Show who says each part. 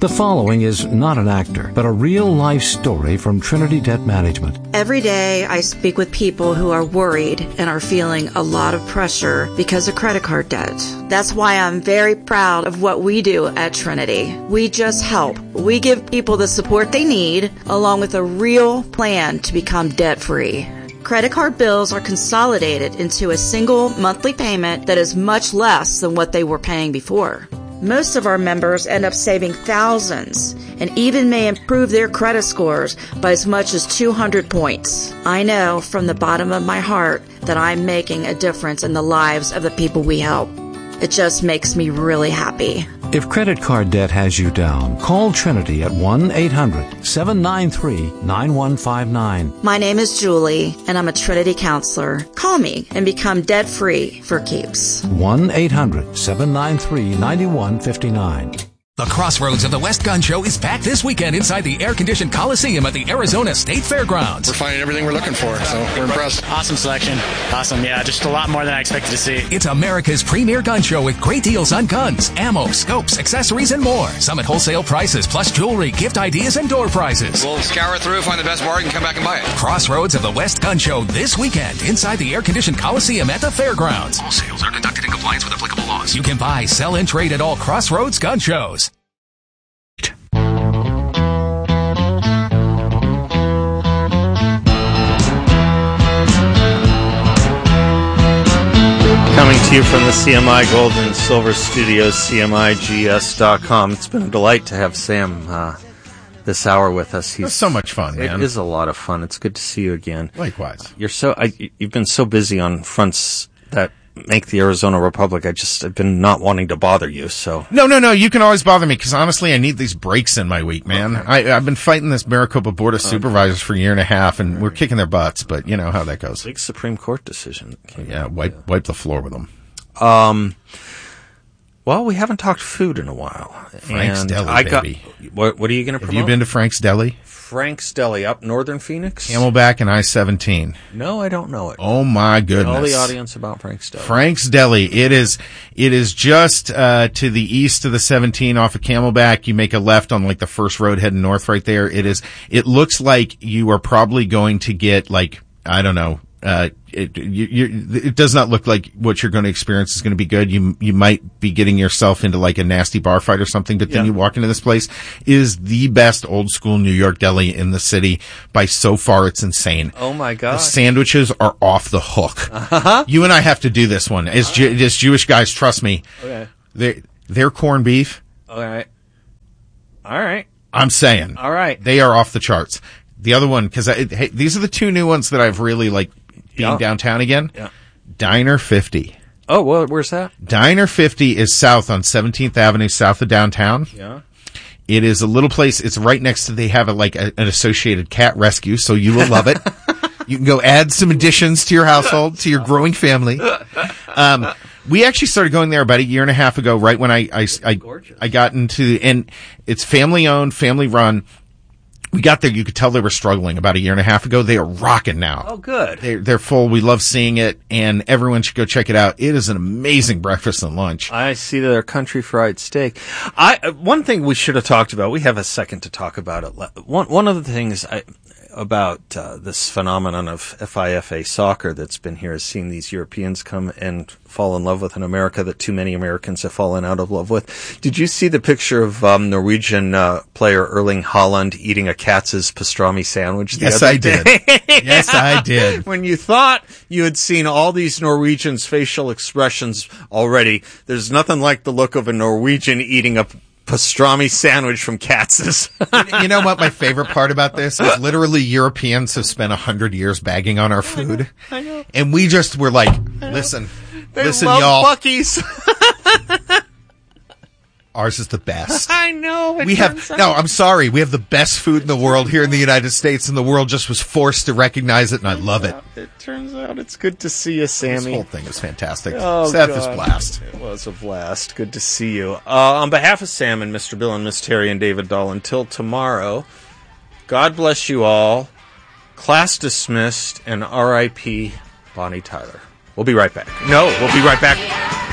Speaker 1: The following is not an actor, but a real-life story from Trinity Debt Management.
Speaker 2: Every day I speak with people who are worried and are feeling a lot of pressure because of credit card debt. That's why I'm very proud of what we do at Trinity. We just help. We give people the support they need, along with a real plan to become debt-free. Credit card bills are consolidated into a single monthly payment that is much less than what they were paying before. Most of our members end up saving thousands and even may improve their credit scores by as much as 200 points. I know from the bottom of my heart that I'm making a difference in the lives of the people we help. It just makes me really happy.
Speaker 1: If credit card debt has you down, call Trinity at 1-800-793-9159.
Speaker 2: My name is Julie, and I'm a Trinity counselor. Call me and become debt-free for keeps.
Speaker 1: 1-800-793-9159.
Speaker 3: The Crossroads of the West Gun Show is back this weekend inside the air-conditioned Coliseum at the Arizona State Fairgrounds.
Speaker 4: We're finding everything we're looking for, so we're impressed.
Speaker 5: Awesome selection. Awesome, yeah, just a lot more than I expected to see.
Speaker 3: It's America's premier gun show with great deals on guns, ammo, scopes, accessories, and more. Some at wholesale prices, plus jewelry, gift ideas, and door prizes.
Speaker 4: We'll scour through, find the best bargain, come back and buy it.
Speaker 3: Crossroads of the West Gun Show this weekend inside the air-conditioned Coliseum at the Fairgrounds. All sales are conducted in compliance with applicable laws. You can buy, sell, and trade at all Crossroads gun shows.
Speaker 6: Coming to you from the CMI Gold and Silver Studios, CMIGS.com. It's been a delight to have Sam this hour with us.
Speaker 7: It's so much fun, man.
Speaker 6: It is a lot of fun. It's good to see you again.
Speaker 7: Likewise.
Speaker 6: You've been so busy on fronts that make the Arizona Republic. I've been not wanting to bother you, so.
Speaker 7: No. You can always bother me, because honestly, I need these breaks in my week, man. Okay. I've been fighting this Maricopa Board of Supervisors for a year and a half, and we're kicking their butts, but you know how that goes.
Speaker 6: Big Supreme Court decision.
Speaker 7: Wipe the floor with them.
Speaker 6: Well, we haven't talked food in a while.
Speaker 7: Frank's Deli, baby.
Speaker 6: What are you going to promote?
Speaker 7: Have you been to Frank's Deli?
Speaker 6: Frank's Deli up Northern Phoenix?
Speaker 7: Camelback and I-17.
Speaker 6: No, I don't know it.
Speaker 7: Oh my goodness.
Speaker 6: Tell the audience about Frank's Deli.
Speaker 7: Frank's Deli. It is just to the east of the 17 off of Camelback. You make a left on like the first road heading north right there. It looks like you are probably going to get like, I don't know, it does not look like what you're going to experience is going to be good. You might be getting yourself into like a nasty bar fight or something, but then you walk into this place. It is the best old school New York deli in the city by so far. It's insane.
Speaker 6: Oh my God.
Speaker 7: The sandwiches are off the hook.
Speaker 6: Uh-huh.
Speaker 7: You and I have to do this one as Jewish guys. Trust me.
Speaker 6: Okay.
Speaker 7: Their corned beef.
Speaker 6: All right.
Speaker 7: I'm saying.
Speaker 6: All right.
Speaker 7: They are off the charts. The other one, because these are the two new ones that I've really like being downtown again.
Speaker 6: Yeah.
Speaker 7: Diner 50.
Speaker 6: Oh, well, where's that?
Speaker 7: Diner 50 is south on 17th Avenue, south of downtown.
Speaker 6: Yeah.
Speaker 7: It is a little place. It's right next to, they have an associated cat rescue, so you will love it. You can go add some additions to your household, to your growing family. We actually started going there about a year and a half ago, right when I got into, and it's family owned, family run. We got there, you could tell they were struggling about a year and a half ago. They are rocking now.
Speaker 6: Oh, good.
Speaker 7: They're full. We love seeing it, and everyone should go check it out. It is an amazing breakfast and lunch.
Speaker 6: I see their country fried steak. One thing we should have talked about, we have a second to talk about it. One of the things about this phenomenon of FIFA soccer that's been here is seeing these Europeans come and fall in love with an America that too many Americans have fallen out of love with. Did you see the picture of Norwegian player Erling Haaland eating a Katz's pastrami sandwich the other day?
Speaker 7: Yes, I did.
Speaker 6: When you thought you had seen all these Norwegians' facial expressions already, there's nothing like the look of a Norwegian eating a pastrami sandwich from Katz's.
Speaker 7: You know what my favorite part about this is? Literally, Europeans have spent 100 years bagging on our food.
Speaker 6: I know.
Speaker 7: And we just were like, listen,
Speaker 6: love
Speaker 7: y'all.
Speaker 6: Buc-ee's.
Speaker 7: Ours is the best.
Speaker 6: I know.
Speaker 7: I'm sorry. We have the best food in the world here in the United States, and the world just was forced to recognize it, and I love it.
Speaker 6: It turns out it's good to see you, Sammy.
Speaker 7: This whole thing is fantastic.
Speaker 6: Oh,
Speaker 7: Seth
Speaker 6: God.
Speaker 7: is blast.
Speaker 6: It was a blast. Good to see you. On behalf of Sam and Mr. Bill and Miss Terry and David Dahl, until tomorrow, God bless you all. Class dismissed, and R.I.P. Bonnie Tyler. We'll be right back. No, we'll be right back.